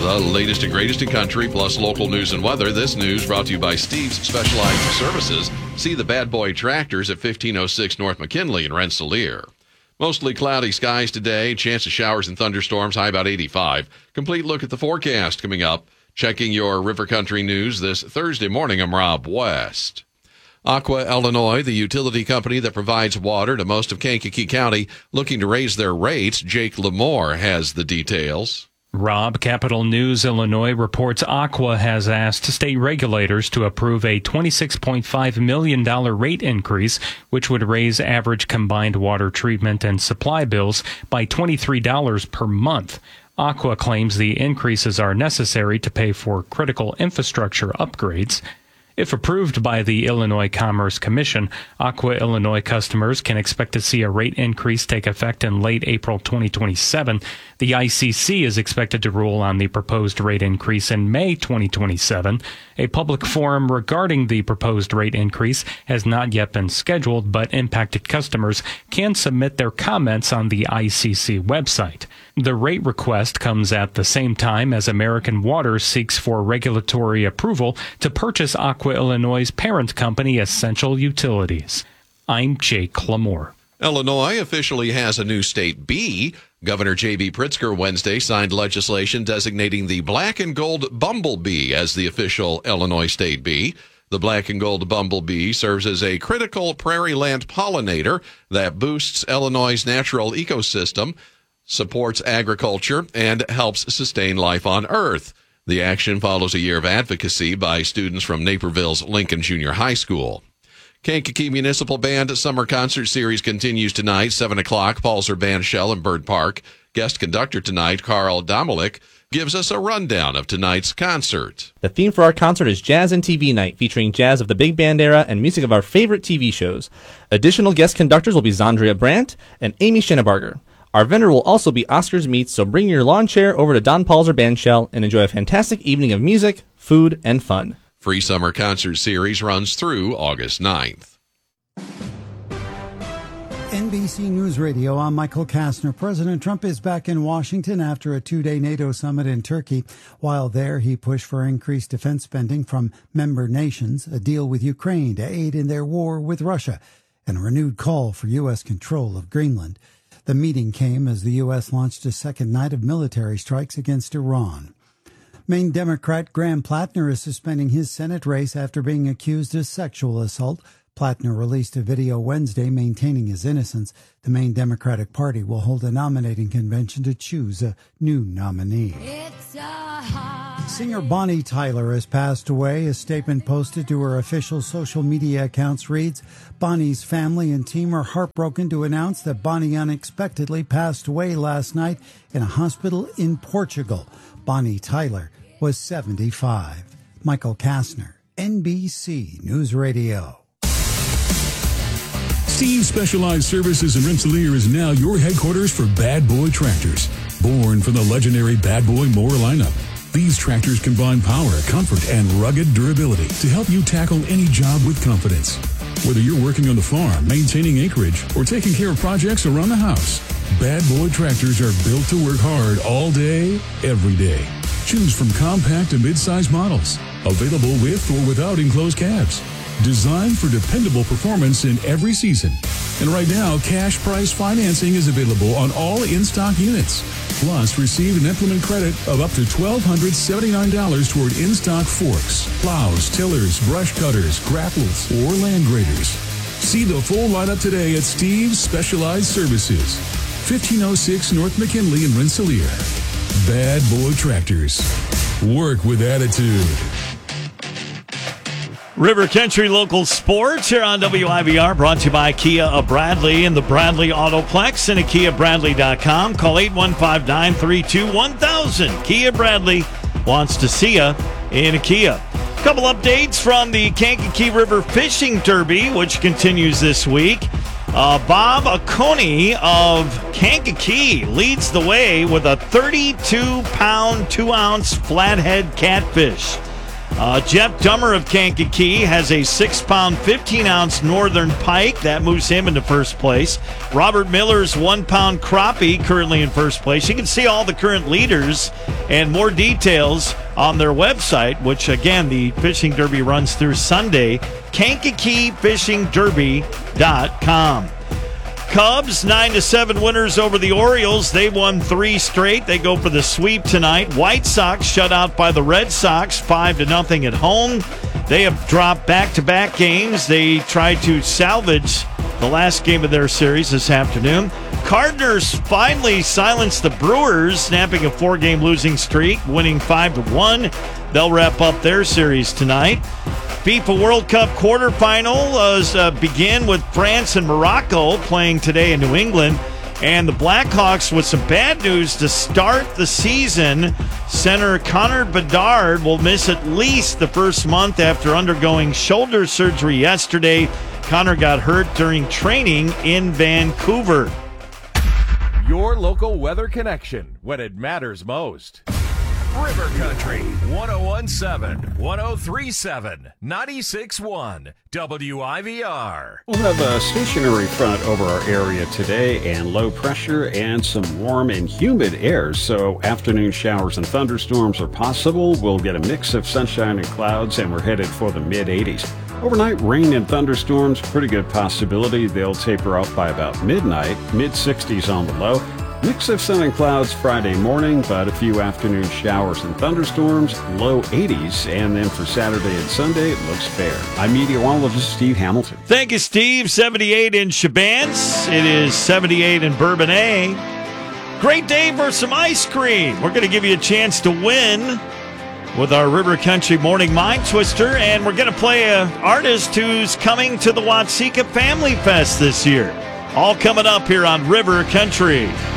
The latest and greatest in country, plus local news and weather. This news brought to you by Steve's Specialized Services. See the Bad Boy Tractors at 1506 North McKinley in Rensselaer. Mostly cloudy skies today. Chance of showers and thunderstorms, high about 85. Complete look at the forecast coming up. Checking your River Country news this Thursday morning, I'm Rob West. Aqua Illinois, the utility company that provides water to most of Kankakee County, looking to raise their rates. Jake Lamore has the details. Rob, Capital News Illinois reports Aqua has asked state regulators to approve a $26.5 million rate increase, which would raise average combined water treatment and supply bills by $23 per month. Aqua claims the increases are necessary to pay for critical infrastructure upgrades. If approved by the Illinois Commerce Commission, Aqua Illinois customers can expect to see a rate increase take effect in late April 2027. The ICC is expected to rule on the proposed rate increase in May 2027. A public forum regarding the proposed rate increase has not yet been scheduled, but impacted customers can submit their comments on the ICC website. The rate request comes at the same time as American Water seeks for regulatory approval to purchase Aqua Illinois' parent company, Essential Utilities. I'm Jake Lamore. Illinois officially has a new state bee. Governor J.B. Pritzker Wednesday signed legislation designating the black and gold bumblebee as the official Illinois state bee. The black and gold bumblebee serves as a critical prairie land pollinator that boosts Illinois' natural ecosystem, supports agriculture, and helps sustain life on Earth. The action follows a year of advocacy by students from Naperville's Lincoln Junior High School. Kankakee Municipal Band Summer Concert Series continues tonight, 7 o'clock, Palzer Bandshell in Bird Park. Guest conductor tonight, Carl Domelik, gives us a rundown of tonight's concert. The theme for our concert is Jazz and TV Night, featuring jazz of the big band era and music of our favorite TV shows. Additional guest conductors will be Zandria Brandt and Amy Schennebarger. Our vendor will also be Oscar's Meats, so bring your lawn chair over to Don Palzer Bandshell and enjoy a fantastic evening of music, food, and fun. Free Summer Concert Series runs through August 9th. NBC News Radio, I'm Michael Kastner. President Trump is back in Washington after a two-day NATO summit in Turkey. While there, he pushed for increased defense spending from member nations, a deal with Ukraine to aid in their war with Russia, and a renewed call for U.S. control of Greenland. The meeting came as the U.S. launched a second night of military strikes against Iran. Maine Democrat Graham Plattner is suspending his Senate race after being accused of sexual assault. Plattner released a video Wednesday maintaining his innocence. The Maine Democratic Party will hold a nominating convention to choose a new nominee. Singer Bonnie Tyler has passed away. A statement posted to her official social media accounts reads, Bonnie's family and team are heartbroken to announce that Bonnie unexpectedly passed away last night in a hospital in Portugal. Bonnie Tyler was 75. Michael Kastner, NBC News Radio. Steve's Specialized Services in Rensselaer is now your headquarters for Bad Boy Tractors. Born from the legendary Bad Boy mower lineup, these tractors combine power, comfort, and rugged durability to help you tackle any job with confidence. Whether you're working on the farm, maintaining acreage, or taking care of projects around the house, Bad Boy Tractors are built to work hard all day, every day. Choose from compact to mid-size models, available with or without enclosed cabs. Designed for dependable performance in every season. And right now, cash price financing is available on all in-stock units. Plus, receive an implement credit of up to $1,279 toward in-stock forks, plows, tillers, brush cutters, grapples, or land graders. See the full lineup today at Steve's Specialized Services, 1506 North McKinley in Rensselaer. Bad Boy Tractors. Work with attitude. River Country Local Sports here on WIBR, brought to you by Kia of Bradley and the Bradley Autoplex and at KiaBradley.com. Call 815-932-1000. Kia Bradley wants to see you in a Kia. Couple updates from the Kankakee River Fishing Derby, which continues this week. Bob Oconee of Kankakee leads the way with a 32-pound, 2-ounce flathead catfish. Jeff Dummer of Kankakee has a 6-pound, 15-ounce northern pike. That moves him into first place. Robert Miller's 1-pound crappie currently in first place. You can see all the current leaders And more details on their website, which, again, the Fishing Derby runs through Sunday, KankakeeFishingDerby.com. Cubs, 9-7 winners over the Orioles. They won 3 straight. They go for the sweep tonight. White Sox shut out by the Red Sox, 5-0 at home. They have dropped back-to-back games. They tried to salvage the last game of their series this afternoon. Cardinals finally silenced the Brewers, snapping a 4-game losing streak, winning 5-1. They'll wrap up their series tonight. FIFA World Cup quarterfinals begin with France and Morocco playing today in New England. And the Blackhawks with some bad news to start the season. Center Connor Bedard will miss at least the first month after undergoing shoulder surgery yesterday. Connor got hurt during training in Vancouver. Your local weather connection when it matters most. River Country, 101.7, 103.7, 96.1, WIVR. We'll have a stationary front over our area today and low pressure and some warm and humid air, so afternoon showers and thunderstorms are possible. We'll get a mix of sunshine and clouds, and we're headed for the mid-80s. Overnight rain and thunderstorms, pretty good possibility. They'll taper off by about midnight, mid-60s on the low. Mix of sun and clouds Friday morning, but a few afternoon showers and thunderstorms, low 80s, and then for Saturday and Sunday, it looks fair. I'm meteorologist Steve Hamilton. Thank you, Steve. 78 in Shabance. It is 78 in Bourbonnais. Great day for some ice cream. We're going to give you a chance to win with our River Country Morning Mind Twister, and we're going to play an artist who's coming to the Watseka Family Fest this year. All coming up here on River Country.